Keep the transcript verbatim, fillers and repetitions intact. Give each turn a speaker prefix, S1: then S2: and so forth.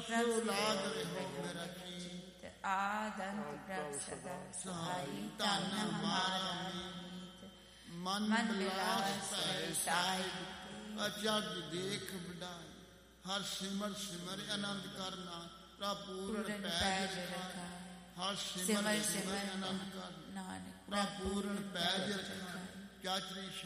S1: ਸੋ ਲਾਗ ਰਹੋ ਮੇਰਾ ਚੀਤ।
S2: ਆਦ ਅੰਤ ਪ੍ਰਭ ਸਦਾ ਸਹਾਈ, ਧਨ ਹਮਾਰਾ ਮੀਤ।
S1: ਮਨ ਬਿਲਾਸ ਭੈ ਸਾਹਿਬ, ਅਚਰਜ ਦੇਖ ਵਡਾਈ। ਹਰ ਸਿਮਰ ਸਿਮਰ ਆਨੰਦ ਕਰਨਾ, ਪ੍ਰਭ ਪੂਰਨ ਪੈਜ ਰਖਾਏ। ਹਰ ਸਿਮਰ ਸਿਮਰ ਆਨੰਦ ਕਰ ਨਾਨਕ, ਪ੍ਰਭ ਪੂਰਨ ਪੈਜ ਰਖਾਏ। ਕਿਆ ਚਰੀ